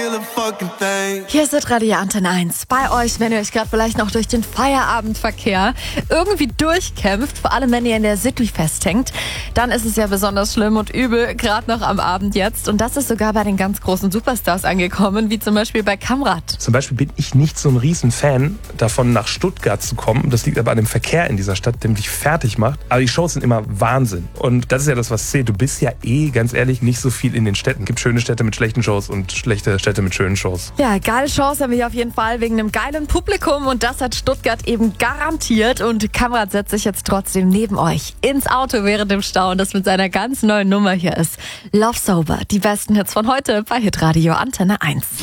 Hier ist Radio Antenne 1. Bei euch, wenn ihr euch gerade vielleicht noch durch den Feierabendverkehr irgendwie durchkämpft, vor allem wenn ihr in der City festhängt, dann ist es ja besonders schlimm und übel, gerade noch am Abend jetzt. Und das ist sogar bei den ganz großen Superstars angekommen, wie zum Beispiel bei Kamrat. Zum Beispiel bin ich nicht so ein Riesenfan davon, nach Stuttgart zu kommen. Das liegt aber an dem Verkehr in dieser Stadt, der mich fertig macht. Aber die Shows sind immer Wahnsinn. Und das ist ja das, was zählt. Du bist ja ganz ehrlich, nicht so viel in den Städten. Es gibt schöne Städte mit schlechten Shows und schlechte Städte mit schönen Shows. Ja, geile Chance haben wir hier auf jeden Fall wegen einem geilen Publikum und das hat Stuttgart eben garantiert und Kamrat setzt sich jetzt trotzdem neben euch ins Auto während dem Stau und das mit seiner ganz neuen Nummer hier ist Love Sober. Die besten Hits von heute bei Hitradio Antenne 1.